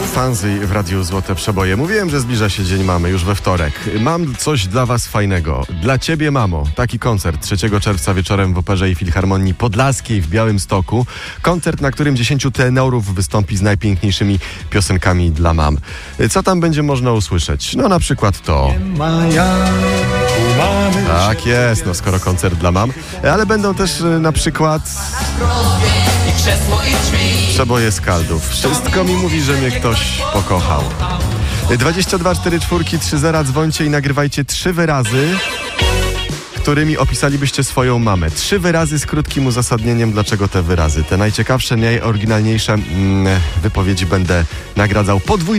Fanzy w Radiu Złote Przeboje. Mówiłem, że zbliża się Dzień Mamy już we wtorek. Mam coś dla was fajnego. Dla ciebie, mamo. Taki koncert 3 czerwca wieczorem w Operze i Filharmonii Podlaskiej w Białymstoku. Koncert, na którym 10 tenorów wystąpi z najpiękniejszymi piosenkami dla mam. Co tam będzie można usłyszeć? No na przykład to. Tak jest, no skoro koncert dla mam. Ale będą też na przykład przeboje skaldów. Wszystko mi mówi, że mnie ktoś pokochał. 22 44 30, dzwońcie i nagrywajcie 3 wyrazy, którymi opisalibyście swoją mamę. 3 wyrazy z krótkim uzasadnieniem, dlaczego te wyrazy. Te najciekawsze, najoryginalniejsze wypowiedzi będę nagradzał podwójnie.